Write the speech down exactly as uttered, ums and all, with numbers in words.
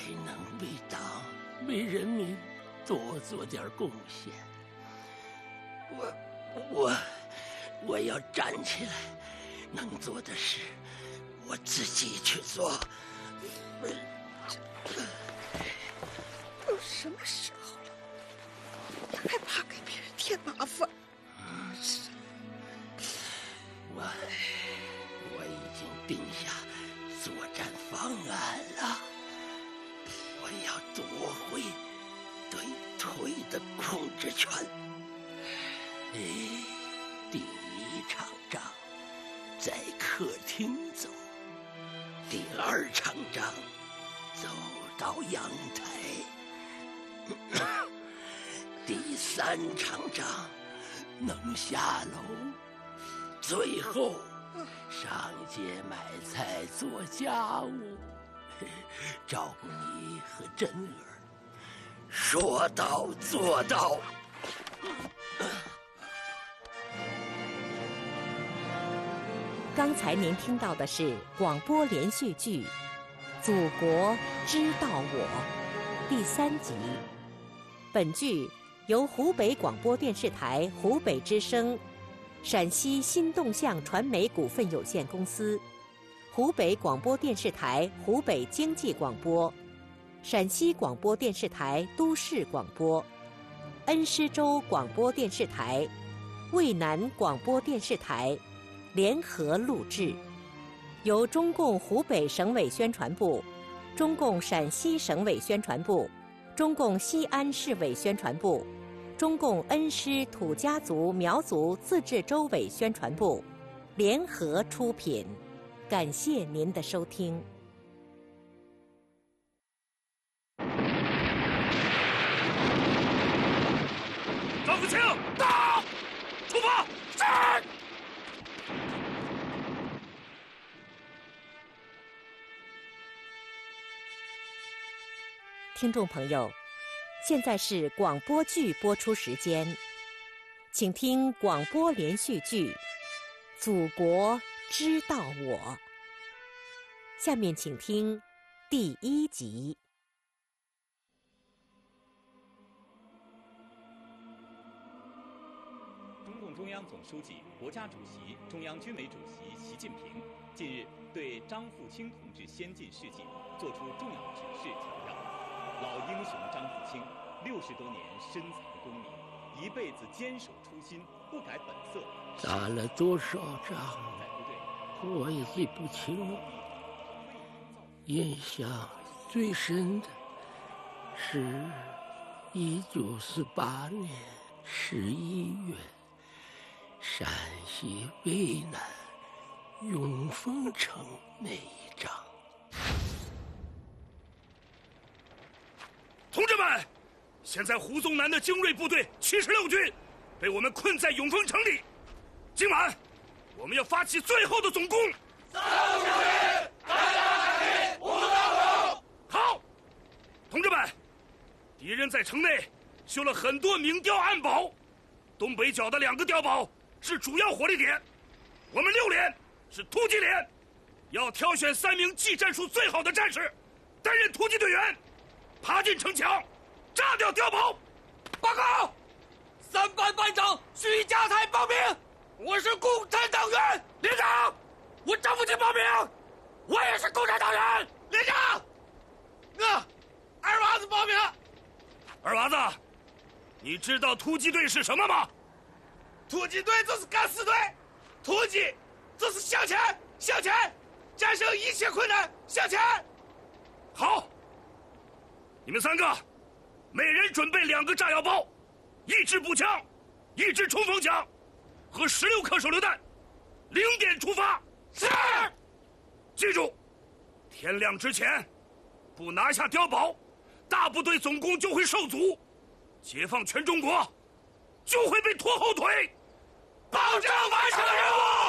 能为党、为人民多做点贡献。我我我要站起来，能做的事我自己去做。 都什么时候了，你还怕给别人添麻烦？ 嗯，我我已经定下作战方案了。我要夺回对腿的控制权。哎，第一场仗在客厅走，第二场仗走到阳台，第三场仗能下楼，最后上街买菜做家务，照顾你和珍儿，说到做到。 刚才您听到的是广播连续剧《祖国知道我》第三集。本剧由湖北广播电视台湖北之声、陕西新动向传媒股份有限公司、湖北广播电视台湖北经济广播、陕西广播电视台都市广播、恩施州广播电视台、渭南广播电视台联合录制，由中共湖北省委宣传部、中共陕西省委宣传部、中共西安市委宣传部、中共恩施土家族苗族自治州委宣传部联合出品。感谢您的收听。 张福清，到！出发！是！ 听众朋友，现在是广播剧播出时间，请听广播连续剧《祖国知道我》。下面请听第一集。 中共中央总书记、国家主席、中央军委主席习近平近日对张富清同志先进事迹作出重要指示强调，老英雄张富清六十多年深藏功名，一辈子坚守初心，不改本色。 打了多少仗，我也记不清了。印象最深的是一九四八年十一月，陕西渭南永丰城那一仗。 同志们，现在胡宗南的精锐部队七十六军被我们困在永丰城里。今晚我们要发起最后的总攻。三五九零，大家海力，无大苦。好，同志们，敌人在城内修了很多明碉暗堡，东北角的两个碉堡是主要火力点。我们六连是突击连，要挑选三名技战术最好的战士担任突击队员，爬进城墙，炸掉碉堡。报告，三班班长徐家才报名，我是共产党员。连长，我张富清报名，我也是共产党员。连长，我二娃子报名。二娃子，你知道突击队是什么吗？突击队就是敢死队，突击就是向前，向前，战胜一切困难，向前。好，你们三个每人准备两个炸药包，一支步枪，一支冲锋枪和十六颗手榴弹，零点出发。是。记住，天亮之前不拿下碉堡，大部队总攻就会受阻，解放全中国就会被拖后腿，保证完成任务。